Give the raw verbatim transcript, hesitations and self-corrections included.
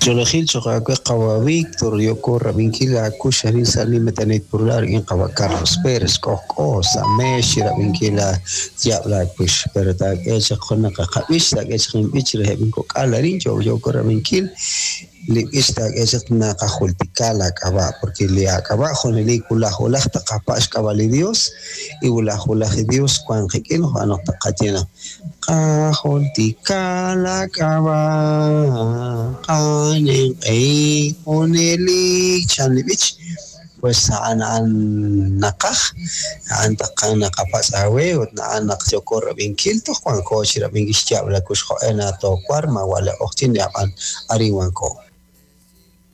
Cholajil choqaqa qawa Víctor yoko rabinkila kusharin salimetanit purular in qawa Carlos Pérez koko samesh rabinkila yabla push pero ta echa khona ka qabish ta echa khim ich rehbin ko kalarin yo yoko rabinkil li ista echa na ka khultikala kaba porque le acaba con el kula hola ta qapash kabali Dios y ula hola Dios kwan qekin ano ta qatina Kaholtikala kaba kanin ay oneli chanibich pues ana nakah anta kana kapas awe ut na anak sokor bin kilto kwan ko shira bin gishya bla kush ko ena to kwarma wala oktin ya an ariwan ko